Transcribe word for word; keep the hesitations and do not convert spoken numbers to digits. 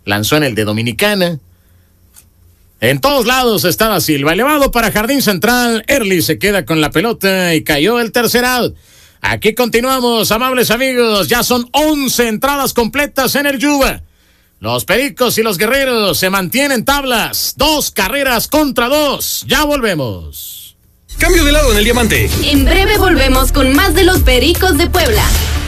lanzó en el de Dominicana. En todos lados estaba Silva. Elevado para Jardín Central. Early se queda con la pelota y cayó el tercer out. Aquí continuamos, amables amigos. Ya son once entradas completas en el Yuba. Los Pericos y los Guerreros se mantienen tablas. Dos carreras contra dos. Ya volvemos. Cambio de lado en el diamante. En breve volvemos con más de los Pericos de Puebla.